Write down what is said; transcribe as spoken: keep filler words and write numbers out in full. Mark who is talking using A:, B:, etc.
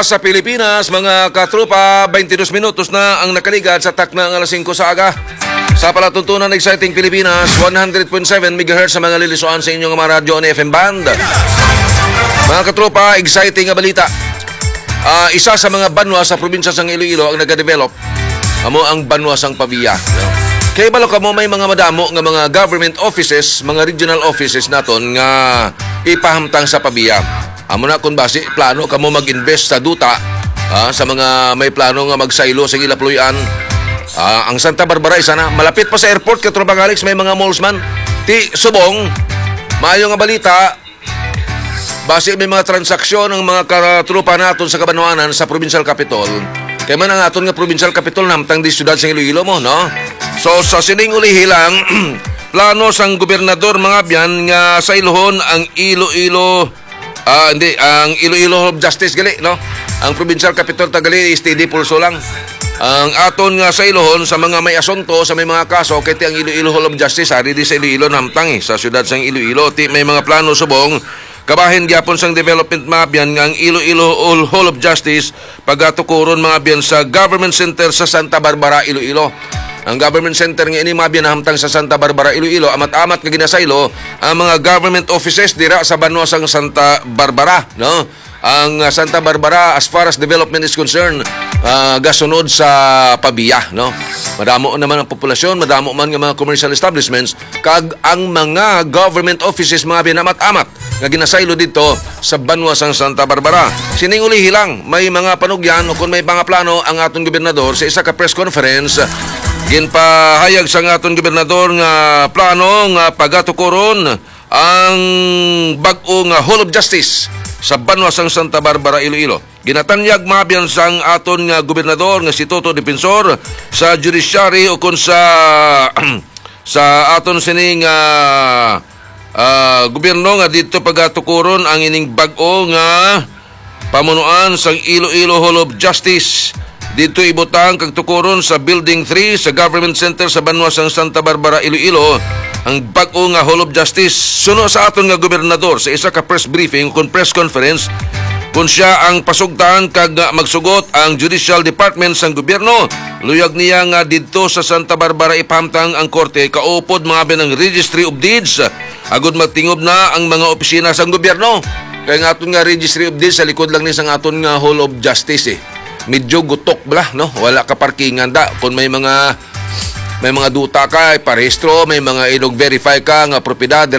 A: sa Pilipinas, mga katrupa, twenty-two minutos na ang nakaligad sa takna ng alas singko sa aga. Sa palatuntunan ng Exciting Pilipinas, one hundred point seven megahertz sa mga lilisuan sa inyong mga radyo na F M band. Mga katrupa, exciting nga balita. Uh, isa sa mga banwa sa probinsya ng Iloilo ang nagadevelop. Amo ang banwa sang Pavia. Kaya balo ka mo may mga madamo nga mga government offices, mga regional offices naton nga ipahamtang sa Pavia. Amo na kung basi plano kamo mag-invest sa duta ah, sa mga may plano nga magsaylo sa gilapluyan. Ah, ang Santa Barbara isa na malapit pa sa airport katulad Alex, may mga malls man. Ti subong maayo nga balita. Base may mga transaksyon ng mga katrupa naton sa Kabanwanan sa Provincial Capital. Kaya man ang aton nga Provincial Capital namtang di syudad sa Iloilo mo, no? So sa sining ulihi lang plano sang gobernador mga biyan nga sa Ilohon ang Iloilo Ah, uh, hindi, ang Iloilo Hall of Justice gali, no? Ang provincial capital tagali steady pulso lang. Ang aton nga sa Ilohon sa mga may asunto, sa may mga kaso, kiti ang Iloilo Hall of Justice ari di sa Iloilo namtang eh, sa syudad sang Iloilo. Ti may mga plano subong kabahin gyapon sang development mga biyan nga ang Iloilo Hall of Justice pagatukuron mga biyan sa Government Center sa Santa Barbara, Iloilo. Ang government center nga ini mabiyan hamtang sa Santa Barbara, Iloilo, amat-amat nga ginasaylo ang mga government offices dira sa banwa sang Santa Barbara, no? Ang uh, Santa Barbara as far as development is concerned, uh, gasunod sa Pavia, no? Madamo naman ang populasyon, madamo man nga mga commercial establishments, kag ang mga government offices mga biyan amat-amat nga ginasaylo dito sa banwa sang Santa Barbara. Sining ulihi lang, may mga panugyan o kung may mga plano ang atong gobernador sa isa ka press conference. Ginpahayag sa aton gobernador nga plano nga pagatukuron ang bag-o nga Hall of Justice sa banwa sang Santa Barbara, Iloilo. Ginatanyag mabiyan sang aton nga gobernador nga si Toto Defensor sa judiciary o kun sa sa aton sining uh, uh, gobyerno nga dito pagatukuron ang ining bag-o nga pamunuan sang Iloilo Hall of Justice. Dito ibutang kag tukuron sa Building three sa Government Center sa banwa sang Santa Barbara, Iloilo ang bag-o nga Hall of Justice. Suno sa aton nga gobernador sa isa ka press briefing kung press conference kung siya ang pasugtan kag magsugot ang Judicial Department sang gobyerno. Luyag niya nga dito sa Santa Barbara ipahamtang ang korte kaupod mga binang Registry of Deeds agud magtingob na ang mga opisina sang gobyerno. Kaya nga aton nga Registry of Deeds sa likod lang ni sang aton nga Hall of Justice eh. Medyo gutok bala, no? Wala ka parkingan da. Kung may mga may mga duta ka, iparehistro, may mga ilog verify ka nga propiedad